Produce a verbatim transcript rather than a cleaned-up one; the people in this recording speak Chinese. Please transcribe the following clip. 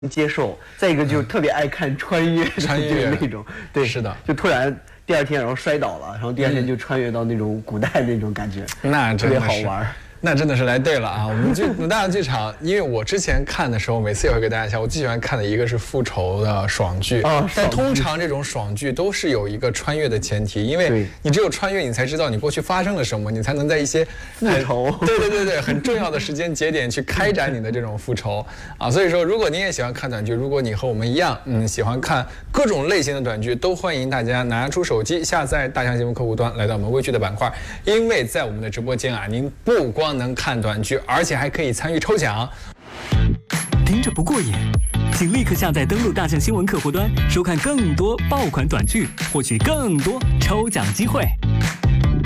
接受，再一个就特别爱看穿越的穿越那种，对， 是的， 就突然第二天然后摔倒了，然后第二天就穿越到那种古代那种感觉， 那特别好玩。 那真的是来对了啊！我们剧鲁大的剧场，因为我之前看的时候，每次也会给大家讲，我最喜欢看的一个是复仇的爽剧， 哦、 但通常这种爽剧都是有一个穿越的前提，因为你只有穿越，你才知道你过去发生了什么，你才能在一些复仇， 对对对对，很重要的时间节点去开展你的这种复仇啊。所以说，如果您也喜欢看短剧，如果你和我们一样，嗯，喜欢看各种类型的短剧，都欢迎大家拿出手机下载大象新闻客户端，来到我们微剧的板块，因为在我们的直播间啊，您不光能看短剧，而且还可以参与抽奖。 听着不过瘾，请立刻下载登录大象新闻客户端，收看更多爆款短剧，获取更多抽奖机会。